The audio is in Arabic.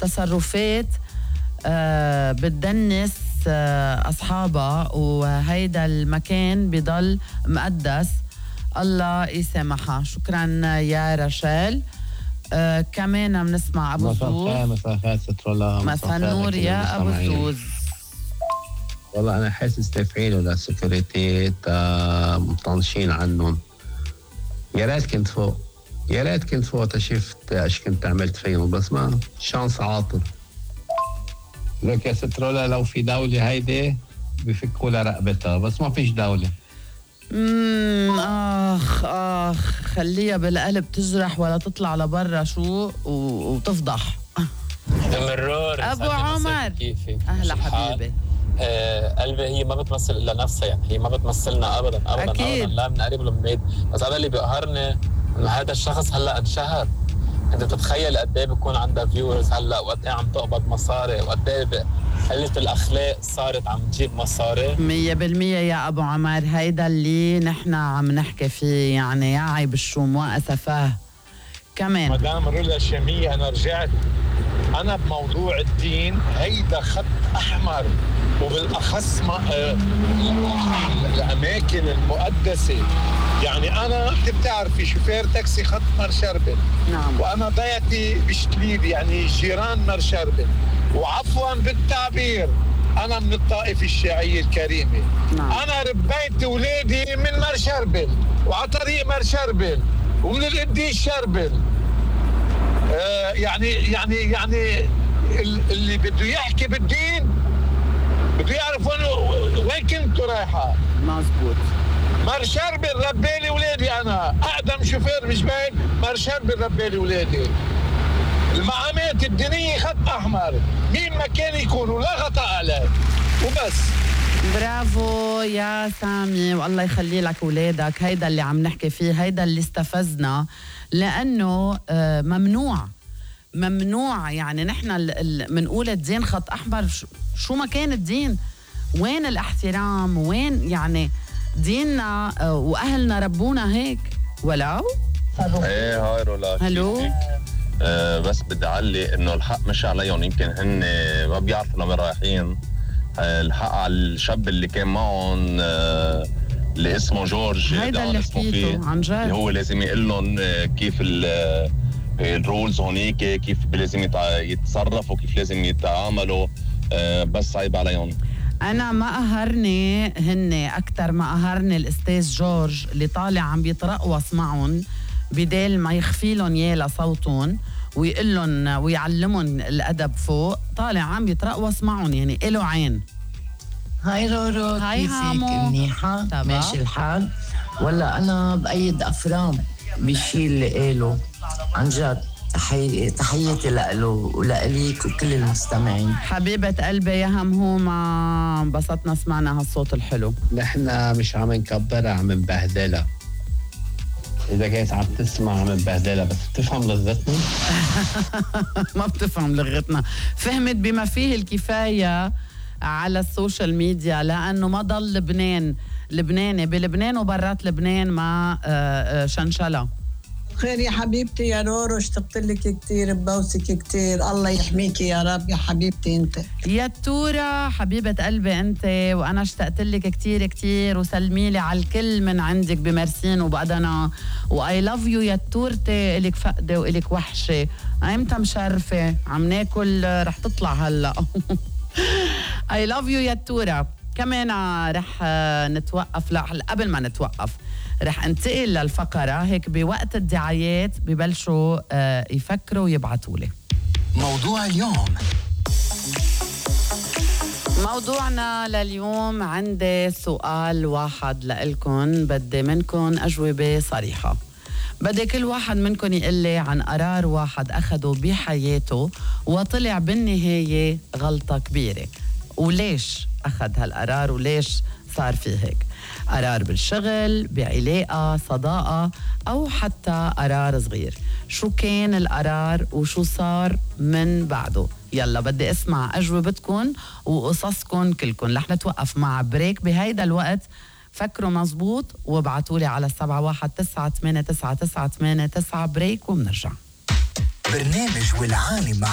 تصرفات بتدنس أصحابها، وهيدا المكان بضل مقدس. الله يسامحها. شكرا يا رشال. كمان بنسمع أبو سوز. مساء الخير ست رولا. مساء النور يا أبو سوز. والله أنا حاسس تفعيله للسكيورتي مطنشين عنهم. يا ريت كنت فوق تشفت ايش كنت عملت فيهم، بس ما شانس عاطل. لك يا ست رولا لو في دولة هيدي بفكوا لها رقبتها، بس ما فيش دولة. خليها بالقلب تجرح ولا تطلع لبرا شو وتفضح. مرور ابو عمر كيفك؟ اهلا حبيبي. قلبي هي ما بتمثل الا نفسها، يعني هي ما بتمثلنا ابدا أكيد. لا من قريب ولا من بعيد. بس انا اللي بيقهرني انه هذا الشخص هلا انشهر. انت بتتخيل قد ايه بيكون عندها فيورز هلا، وقد ايه عم تقبض مصاري، وقد ايه قله الاخلاق صارت عم تجيب مصاري 100% يا ابو عمر. هيدا اللي نحن عم نحكي فيه، يعني يا عيب الشوم واسفاه. كمان مدام رولا الشامية، انا رجعت انا بموضوع الدين، هيدا خط احمر، وبالاخص الاماكن المقدسه. يعني انا انت بتعرفي شوفير تاكسي خط مرشربل. نعم. وانا ضيعتي بشتليل، يعني جيران مرشربل. وعفوا بالتعبير انا من الطائفه الشيعيه الكريمه. نعم. انا ربيت اولادي من مرشربل وعلى طريق مرشربل ومن القديس شربل. يعني اللي بده يحكي بالدين بده يعرف وين كنتوا رايحه. مزبوط. مرشربل ربيلي ولادي، انا اقدم شوفير مش باين، مرشربل ربيلي ولادي. المقامات الدينيه خط احمر، مين ما كان يكونوا لا غطاء عليه وبس. برافو يا سامي، والله يخلي لك اولادك. هيدا اللي عم نحكي فيه، هيدا اللي استفزنا، لانه ممنوع. يعني نحن منقول الدين خط احمر. شو ما كان الدين، وين الاحترام؟ وين يعني ديننا واهلنا ربونا هيك ولو؟ ايه هاي رولا. هلو. بس بدي اعلي انه الحق مش عليهم، يمكن هن ما بيعرفوا لما رايحين. الحق على الشاب اللي كان معهم اللي اسمه جورج، هيدا اللي حكيته عن جد. اللي هو لازم يقول لهم كيف الرولز هونيك، كيف لازم يتصرفوا، كيف لازم يتعاملوا. بس عيب عليهم. أنا ما قهرني هن أكتر ما قهرني الأستاذ جورج اللي طالع عم بيترقوص معهم بدال ما يخفي لهم يا لصوتهم ويقول لهم ويعلمهم الأدب فوق. طالع عم بيترقوص معهم، يعني إله عين. هاي رورو، هاي كيفك؟ هامو. منيحة؟ طبعا. ماشي الحال؟ ولا أنا بأيد أفرام بالشي اللي قاله عن جد. تحياتي لأله ولأليك وكل المستمعين. حبيبة قلبي يا همهومة، انبسطنا سمعنا هالصوت الحلو. نحن مش عم نكبرها، عم نبهدلها. إذا كانت عم تسمع عم نبهدلها، بس بتفهم لغتنا؟ ما بتفهم لغتنا. فهمت بما فيه الكفاية على السوشيال ميديا، لأنه ما ضل لبناني بلبنان وبرات لبنان ما شنشلة. خير يا حبيبتي يا رورو، اشتقت لك كتير، ببوسك كتير، الله يحميكي يا رب يا حبيبتي. انت يا تورة حبيبة قلبي انت، وانا اشتقت لك كتير كتير، وسلمي لي على الكل من عندك بمرسين وبأدنا، واي لاف يو يا تورتي. الك فقدة والك وحشة، ايمتى مشرفة عم ناكل رح تطلع هلا. اي لاف يو يا تورة. كمان رح نتوقف، لا قبل ما نتوقف رح انتقل للفقرة هيك بوقت الدعايات ببلشوا يفكروا ويبعتوا لي موضوع اليوم. موضوعنا لليوم عندي سؤال واحد لإلكن، بدي منكن أجوبة صريحة. بدي كل واحد منكن يقول لي عن قرار واحد أخده بحياته وطلع بالنهاية غلطة كبيرة، وليش أخذ هالقرار وليش صار فيه هيك. قرار بالشغل، بعلاقة، صداقة، أو حتى قرار صغير. شو كان القرار وشو صار من بعده؟ يلا بدي اسمع أجوبتكن وقصصكن كلكن. رح نتوقف مع بريك بهيدا الوقت. فكروا مزبوط وابعتولي على 719-899-989 بريك ومنرجع. برنامج والعالم